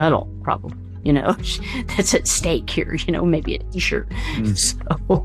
medal, probably. That's at stake here. Maybe a T-shirt. So.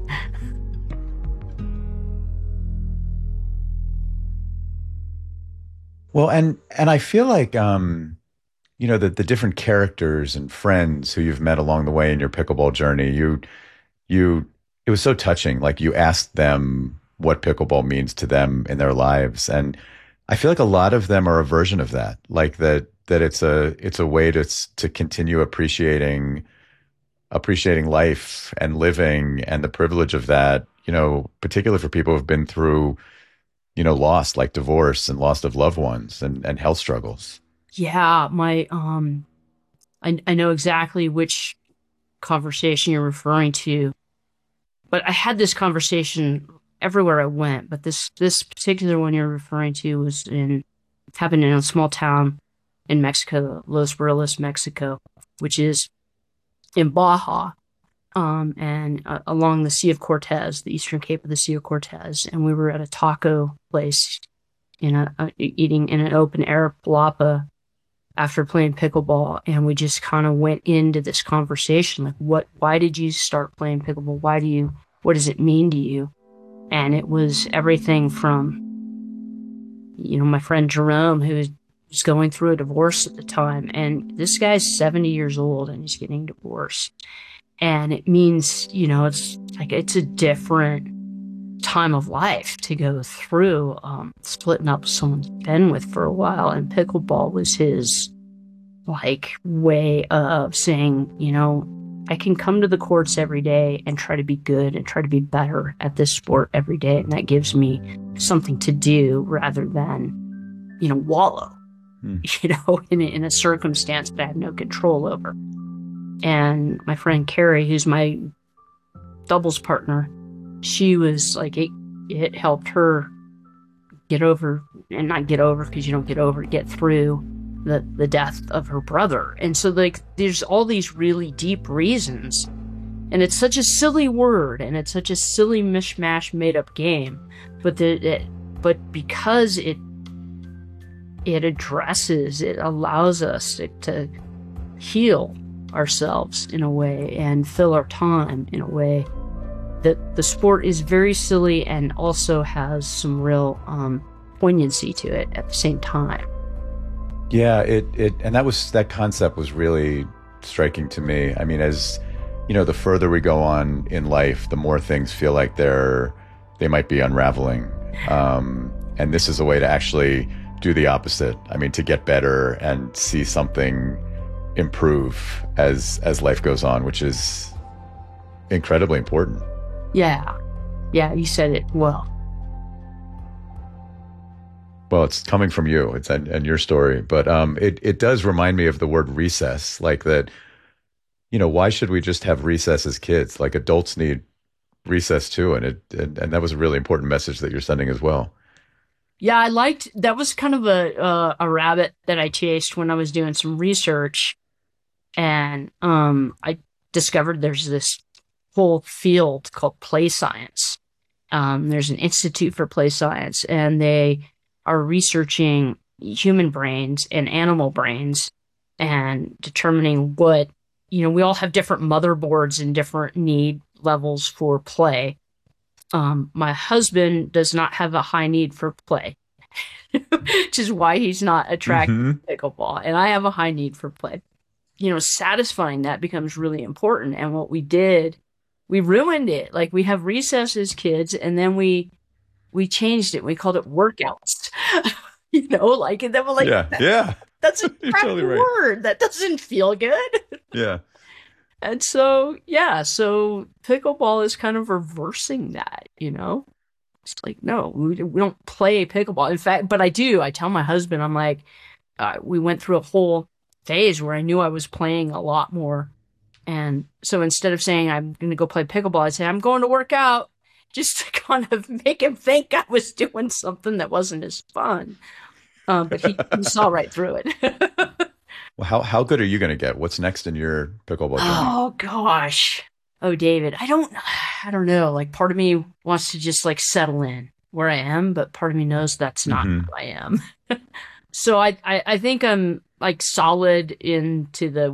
Well, and I feel like the different characters and friends who you've met along the way in your pickleball journey, you it was so touching. Like you asked them what pickleball means to them in their lives, and I feel like a lot of them are a version of that. Like that it's a way to continue appreciating life and living and the privilege of that. Particularly for people who've been through loss, like divorce and loss of loved ones and health struggles. Yeah, I know exactly which conversation you're referring to, but I had this conversation everywhere I went. But this particular one you're referring to happened in a small town in Mexico, Los Barriles, Mexico, which is in Baja, and along the Sea of Cortez, the eastern cape of the Sea of Cortez. And we were at a taco place eating in an open air palapa after playing pickleball, and we just kind of went into this conversation, like, why did you start playing pickleball? What does it mean to you? And it was everything from, my friend Jerome, who was going through a divorce at the time, and this guy's 70 years old and he's getting divorced. And it means, it's a different time of life to go through, splitting up with someone he's been with for a while. And pickleball was his, way of saying, I can come to the courts every day and try to be good and try to be better at this sport every day. And that gives me something to do rather than, wallow, in a circumstance that I have no control over. And my friend Carrie, who's my doubles partner, she was like, it helped her get over, and not get over because you don't get over, get through the death of her brother. And so there's all these really deep reasons, and it's such a silly word and it's such a silly mishmash made up game, but because it allows us to heal ourselves in a way and fill our time in a way that the sport is very silly and also has some real poignancy to it at the same time. Yeah, and that concept was really striking to me. I mean, as the further we go on in life, the more things feel like they might be unraveling. And this is a way to actually do the opposite. I mean, to get better and see something improve as life goes on, which is incredibly important. Yeah, you said it well. Well, it's coming from you. It's and your story, but it does remind me of the word recess, like that. Why should we just have recess as kids? Like adults need recess too, and that was a really important message that you're sending as well. Yeah, I liked that. Was kind of a rabbit that I chased when I was doing some research, and I discovered there's this whole field called play science. There's an Institute for Play Science, and they are researching human brains and animal brains and determining what, we all have different motherboards and different need levels for play. My husband does not have a high need for play, which is why he's not attracted to pickleball. And I have a high need for play. Satisfying that becomes really important. And what we did, we ruined it. Like, we have recess as kids, and then we changed it. We called it workouts. And then we're like, yeah. That's a crappy totally word. That doesn't feel good. Yeah. And so pickleball is kind of reversing that, It's like, no, we don't play pickleball. In fact, but I do. I tell my husband, I'm like, we went through a whole phase where I knew I was playing a lot more. And so instead of saying I'm going to go play pickleball, I say I'm going to work out, just to kind of make him think I was doing something that wasn't as fun. But he saw right through it. Well, how good are you going to get? What's next in your pickleball journey? Oh gosh. Oh, David, I don't know. Like, part of me wants to just settle in where I am, but part of me knows that's not who I am. So I think I'm like solid into the